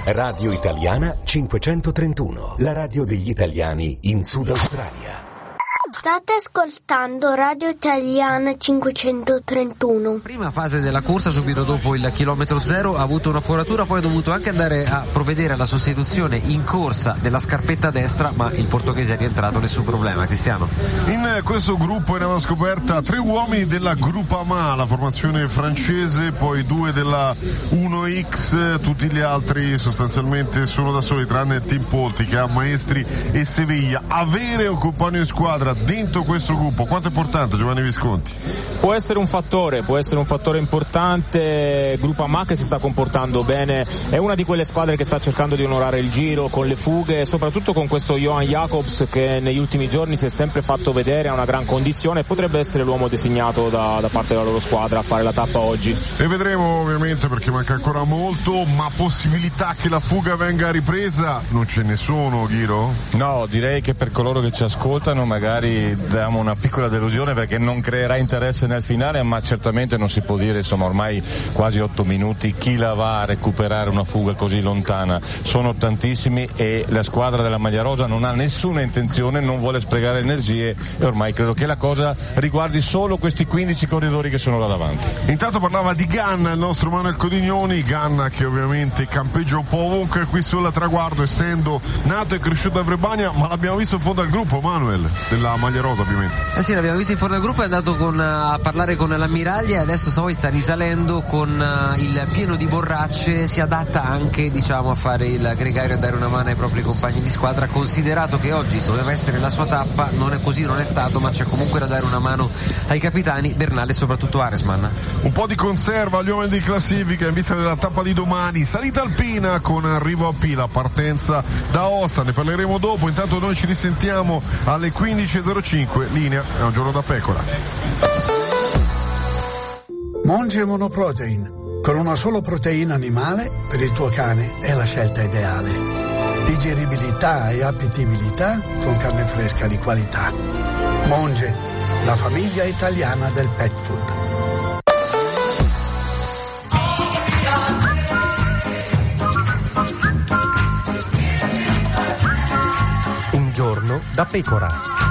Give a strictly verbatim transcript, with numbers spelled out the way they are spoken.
Radio Italiana cinquecentotrentuno, la radio degli italiani in Sud Australia. State ascoltando Radio Italiana cinquecentotrentuno. Prima fase della corsa, subito dopo il chilometro zero, ha avuto una foratura, poi ha dovuto anche andare a provvedere alla sostituzione in corsa della scarpetta destra, ma il portoghese è rientrato, nessun problema. Cristiano. In questo gruppo era scoperta tre uomini della Groupama, la formazione francese, poi due della uno X, tutti gli altri sostanzialmente sono da soli, tranne il Team Polti che ha Maestri e Seviglia. Avere un compagno di squadra dentro questo gruppo, quanto è importante, Giovanni Visconti? Può essere un fattore, può essere un fattore importante. Groupama che si sta comportando bene, è una di quelle squadre che sta cercando di onorare il giro con le fughe, soprattutto con questo Johan Jacobs che negli ultimi giorni si è sempre fatto vedere, ha una gran condizione e potrebbe essere l'uomo designato da, da parte della loro squadra a fare la tappa oggi. E vedremo ovviamente, perché manca ancora molto, ma possibilità che la fuga venga ripresa non ce ne sono, Ghiro? No, direi che per coloro che ci ascoltano magari diamo una piccola delusione perché non creerà interesse nel finale, ma certamente non si può dire, insomma, ormai quasi otto minuti, chi la va a recuperare una fuga così lontana? Sono tantissimi e la squadra della maglia rosa non ha nessuna intenzione, non vuole sprecare energie e ormai credo che la cosa riguardi solo questi quindici corridori che sono là davanti. Intanto parlava di Ganna il nostro Manuel Codignoni, Ganna che ovviamente campeggia un po' ovunque qui sul traguardo, essendo nato e cresciuto a Vrebania, ma l'abbiamo visto in fondo al gruppo, Manuel, della maglia rosa ovviamente. Eh sì, l'abbiamo visto in fondo al gruppo, è andato con, a parlare con l'ammiraglia e adesso poi sta risalendo con uh, il pieno di borracce, si adatta anche, diciamo, a fare il gregario e dare una mano ai propri compagni di squadra, considerato che oggi doveva essere la sua tappa, non è così, non è stato, ma c'è comunque da dare una mano ai capitani Bernal e soprattutto Aresman. Un po' di conserva agli uomini di classifica in vista della tappa di domani, salita alpina con arrivo a Pila, partenza da Aosta, ne parleremo dopo, intanto noi ci risentiamo alle quindici e zero cinque, linea è un giorno da pecora. Monge Monoprotein, con una sola proteina animale per il tuo cane è la scelta ideale. Digeribilità e appetibilità con carne fresca di qualità. Monge, la famiglia italiana del pet food. Un giorno da pecora.